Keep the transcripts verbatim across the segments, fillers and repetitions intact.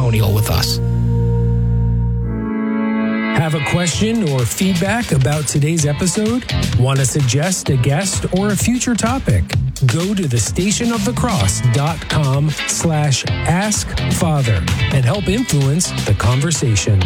testimonial with us. Have a question or feedback about today's episode? Want to suggest a guest or a future topic? Go to thestationofthecross.com slash ask father and help influence the conversation.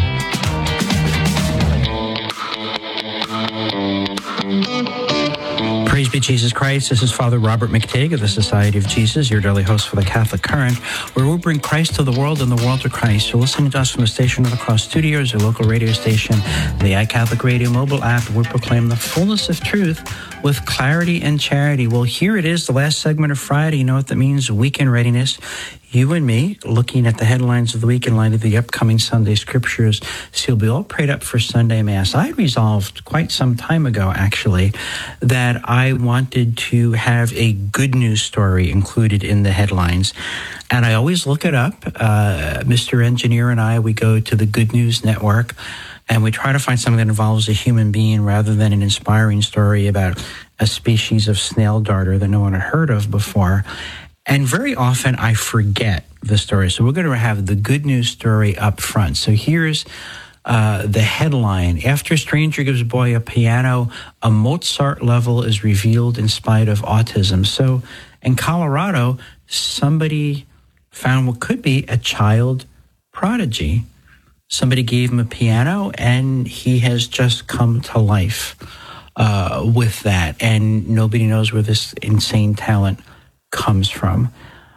Praise be Jesus Christ. This is Father Robert McTigg of the Society of Jesus, your daily host for the Catholic Current, where we bring Christ to the world and the world to Christ. You're listening to us from the Station of the Cross Studios, your local radio station, the iCatholic Radio mobile app. We proclaim the fullness of truth with clarity and charity. Well, here it is, the last segment of Friday. You know what that means? Weekend readiness. You and me, looking at the headlines of the week in light of the upcoming Sunday scriptures. So you'll be all prayed up for Sunday Mass. I resolved quite some time ago, actually, that I wanted to have a good news story included in the headlines. And I always look it up. Uh, Mister Engineer and I, we go to the Good News Network, and we try to find something that involves a human being rather than an inspiring story about a species of snail darter that no one had heard of before. And very often I forget the story. So we're going to have the good news story up front. So here's uh, the headline. After a stranger gives boy a piano, a Mozart level is revealed in spite of autism. So in Colorado, somebody found what could be a child prodigy. Somebody gave him a piano, and he has just come to life uh, with that. And nobody knows where this insane talent comes from.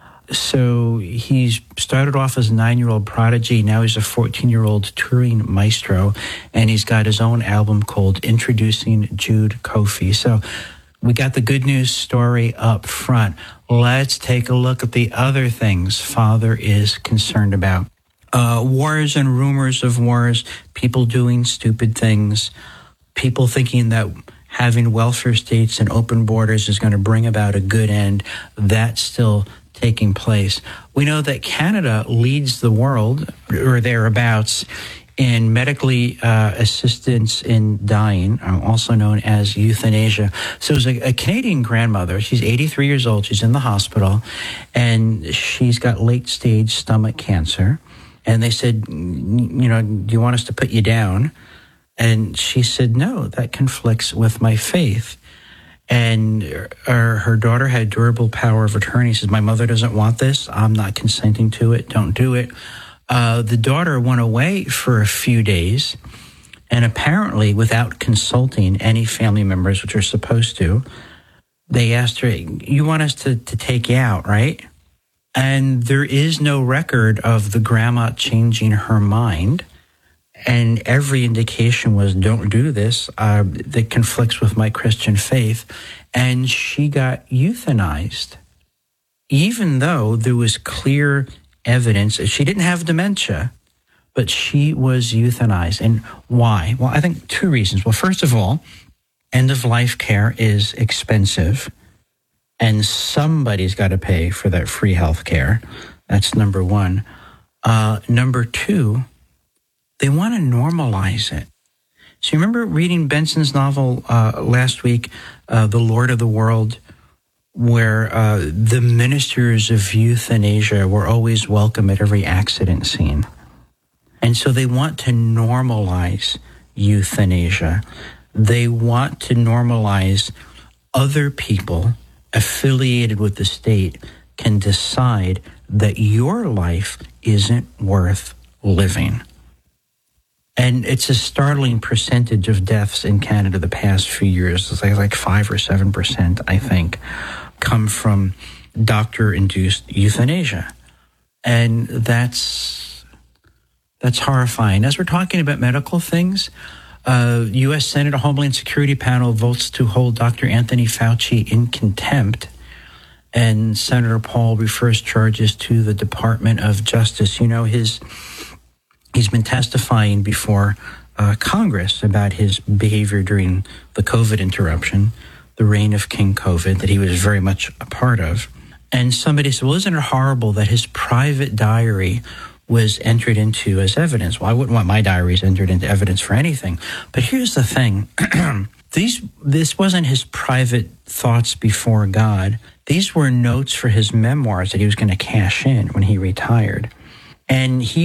So he's started off as a nine-year-old prodigy. Now he's a fourteen-year-old touring maestro, and he's got his own album called Introducing Jude Coffey. So we got the good news story up front. Let's take a look at the other things Father is concerned about. Uh, wars and rumors of wars, people doing stupid things, people thinking that having welfare states and open borders is going to bring about a good end. That's still taking place. We know that Canada leads the world, or thereabouts, in medically uh, assistance in dying, also known as euthanasia. So it was a, a Canadian grandmother. She's eighty-three years old. She's in the hospital, and she's got late-stage stomach cancer. And they said, you know, do you want us to put you down? And she said, no, that conflicts with my faith. And her, her daughter had durable power of attorney. She says, my mother doesn't want this. I'm not consenting to it. Don't do it. Uh, the daughter went away for a few days, and apparently without consulting any family members, which are supposed to, they asked her, you want us to, to take you out, right? And there is no record of the grandma changing her mind. And every indication was, don't do this, uh, that conflicts with my Christian faith. And she got euthanized, even though there was clear evidence. She didn't have dementia, but she was euthanized. And why? Well, I think two reasons. Well, first of all, end-of-life care is expensive, and somebody's got to pay for that free health care. That's number one. Uh, number two, they want to normalize it. So you remember reading Benson's novel uh, last week, uh, The Lord of the World, where uh, the ministers of euthanasia were always welcome at every accident scene. And so they want to normalize euthanasia. They want to normalize other people affiliated with the state can decide that your life isn't worth living. And it's a startling percentage of deaths in Canada the past few years. It's like, like five or seven percent, I think, come from doctor-induced euthanasia. And that's that's horrifying. As we're talking about medical things, uh, U S Senate Homeland Security panel votes to hold Doctor Anthony Fauci in contempt. And Senator Paul refers charges to the Department of Justice. You know, his... He's been testifying before uh, Congress about his behavior during the COVID interruption, the reign of King COVID, that he was very much a part of. And somebody said, well, isn't it horrible that his private diary was entered into as evidence? Well, I wouldn't want my diaries entered into evidence for anything. But here's the thing. These, this wasn't his private thoughts before God. These were notes for his memoirs that he was going to cash in when he retired. And he